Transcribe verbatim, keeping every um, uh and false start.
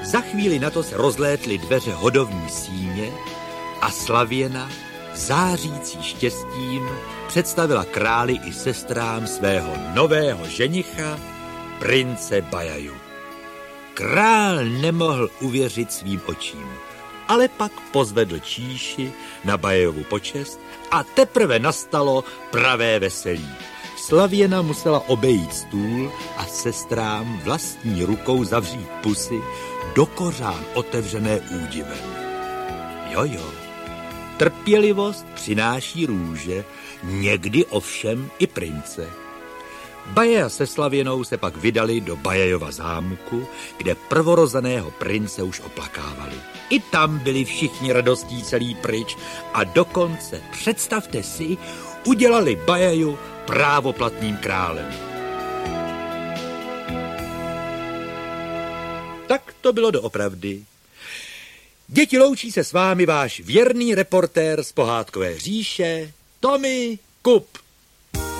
Za chvíli na to se rozlétly dveře hodovní síně a Slavěna, zářící štěstím, představila králi i sestrám svého nového ženicha, prince Bajaju. Král nemohl uvěřit svým očím, ale pak pozvedl číši na Bajajovu počest a teprve nastalo pravé veselí. Slavěna musela obejít stůl a sestrám vlastní rukou zavřít pusy do kořán otevřené údivem. Jojo, trpělivost přináší růže, někdy ovšem i prince. Bajaja se Slavěnou se pak vydali do Bajajova zámku, kde prvorozeného prince už oplakávali. I tam byli všichni radostí celý pryč a dokonce, představte si, udělali Bajaju právoplatným králem. Tak to bylo doopravdy. Děti, loučí se s vámi váš věrný reportér z pohádkové říše Tommy Kup.